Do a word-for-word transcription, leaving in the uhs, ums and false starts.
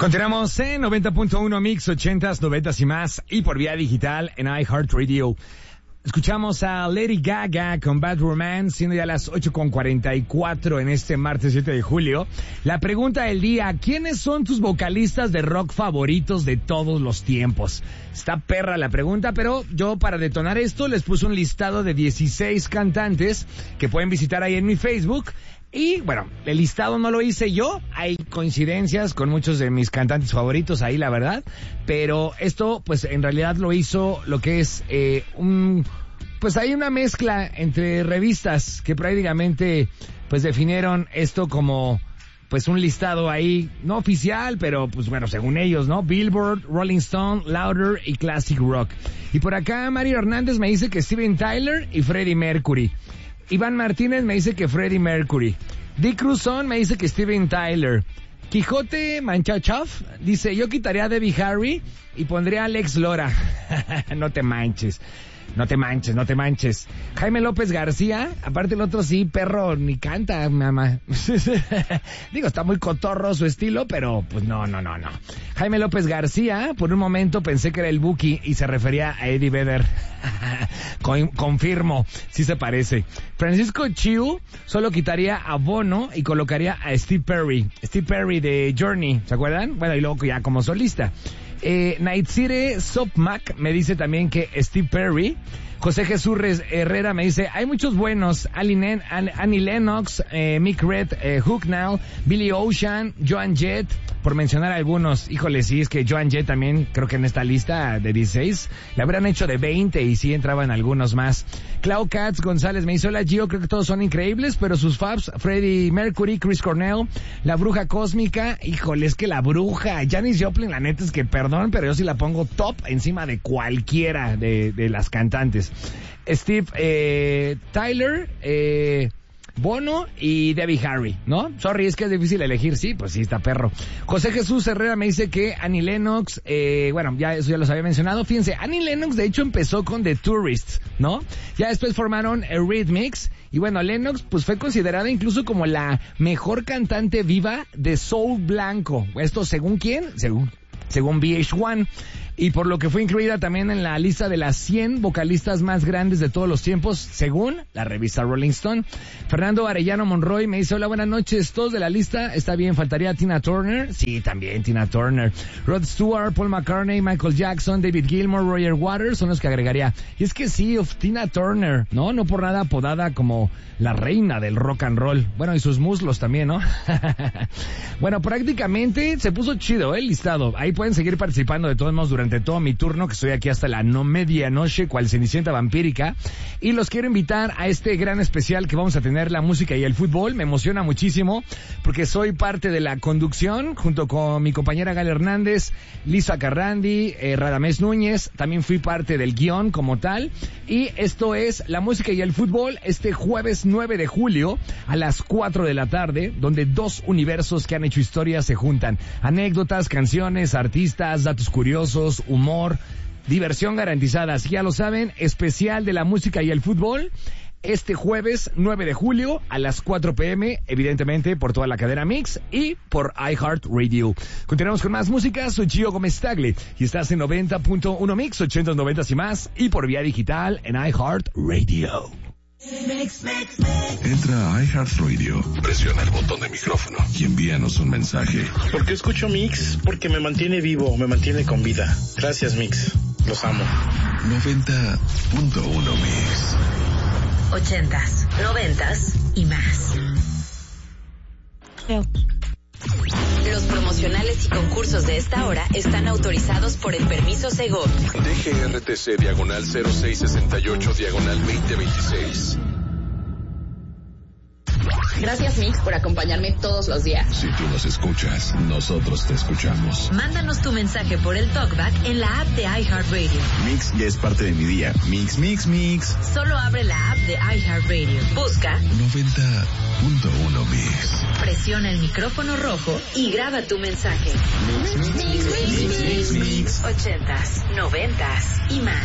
Continuamos en noventa punto uno Mix, ochentas, noventas y más, y por vía digital en iHeartRadio. Escuchamos a Lady Gaga con Bad Romance, siendo ya las ocho con cuarenta y cuatro en este martes siete de julio. La pregunta del día: ¿quiénes son tus vocalistas de rock favoritos de todos los tiempos? Está perra la pregunta, pero yo, para detonar esto, les puse un listado de dieciséis cantantes que pueden visitar ahí en mi Facebook. Y bueno, el listado no lo hice yo, hay coincidencias con muchos de mis cantantes favoritos ahí, la verdad, pero esto pues en realidad lo hizo lo que es eh, un... pues hay una mezcla entre revistas que prácticamente pues definieron esto como pues un listado ahí, no oficial, pero pues bueno, según ellos, ¿no? Billboard, Rolling Stone, Louder y Classic Rock. Y por acá Mario Hernández me dice que Steven Tyler y Freddie Mercury. Iván Martínez me dice que Freddie Mercury. Dick Cruzón me dice que Steven Tyler. Quijote Manchachov dice: yo quitaría a Debbie Harry y pondría a Alex Lora. No te manches. No te manches, no te manches. Jaime López García, aparte el otro sí, perro, ni canta, mamá. Digo, está muy cotorro su estilo, pero pues no, no, no, no. Jaime López García, por un momento pensé que era el Buki y se refería a Eddie Vedder. Con, confirmo, sí se parece. Francisco Chiu solo quitaría a Bono y colocaría a Steve Perry. Steve Perry de Journey, ¿se acuerdan? Bueno, y luego ya como solista. Eh, Naitzire Sopmac me dice también que Steve Perry. José Jesús Herrera me dice: hay muchos buenos. Annie, Annie Lennox, eh, Mick Red, eh, Hucknall, Billy Ocean, Joan Jett, por mencionar algunos. Híjole, sí, es que Joan Jett también creo que en esta lista de dieciséis le habrán hecho de veinte y sí entraban algunos más. Clau Katz González me dice: hola Gio, creo que todos son increíbles, pero sus faves, Freddie Mercury, Chris Cornell, La Bruja Cósmica. Híjole, es que La Bruja, Janis Joplin, la neta es que perdón, pero yo sí la pongo top encima de cualquiera de, de las cantantes. Steve eh, Tyler, eh, Bono y Debbie Harry, ¿no? Sorry, es que es difícil elegir, sí, pues sí, está perro. José Jesús Herrera me dice que Annie Lennox, eh, bueno, ya eso ya los había mencionado. Fíjense, Annie Lennox de hecho empezó con The Tourists, ¿no? Ya después formaron Eurythmics. Y bueno, Lennox pues fue considerada incluso como la mejor cantante viva de soul blanco. ¿Esto según quién? Según, según V H uno. Y por lo que fue incluida también en la lista de las cien vocalistas más grandes de todos los tiempos, según la revista Rolling Stone. Fernando Arellano Monroy me dice: hola, buenas noches, todos de la lista, está bien, faltaría Tina Turner. Sí, también Tina Turner. Rod Stewart, Paul McCartney, Michael Jackson, David Gilmour, Roger Waters son los que agregaría. Y es que sí, of Tina Turner, ¿no? No por nada apodada como la reina del rock and roll. Bueno, y sus muslos también, ¿no? Bueno, prácticamente se puso chido, ¿eh? El listado. Ahí pueden seguir participando de todos modos durante todo mi turno, que estoy aquí hasta la no medianoche, cual Cenicienta vampírica. Y los quiero invitar a este gran especial que vamos a tener, la música y el fútbol. Me emociona muchísimo porque soy parte de la conducción junto con mi compañera Gal Hernández, Lisa Carrandi, eh, Radamés Núñez. También fui parte del guión como tal. Y esto es la música y el fútbol este jueves nueve de julio a las cuatro de la tarde, donde dos universos que han hecho historia se juntan. Anécdotas, canciones, artistas, datos curiosos, humor, diversión garantizada. Así ya lo saben, especial de la música y el fútbol este jueves nueve de julio a las cuatro pm, evidentemente por toda la cadena Mix y por iHeartRadio. Continuamos con más música. Soy Gio Gómez Tagle y estás en noventa punto uno Mix, ochentas, noventas y más, y por vía digital en iHeartRadio. Mix, mix, mix. Entra a iHeartRadio, presiona el botón de micrófono y envíanos un mensaje. ¿Por qué escucho Mix? Porque me mantiene vivo, me mantiene con vida. Gracias, Mix. Los amo. noventa punto uno Mix. Ochentas, noventas y más. Los promocionales y concursos de esta hora están autorizados por el permiso Segov. D G R T C diagonal cero seis sesenta y ocho diagonal veinte veintiséis. Gracias, Mix, por acompañarme todos los días. Si tú nos escuchas, nosotros te escuchamos. Mándanos tu mensaje por el TalkBack en la app de iHeartRadio. Mix ya es parte de mi día. Mix, mix, mix. Solo abre la app de iHeartRadio. Busca noventa punto uno Mix. Presiona el micrófono rojo y graba tu mensaje. Mix, mix, mix, mix, mix, mix, mix. Ochentas, noventas y más.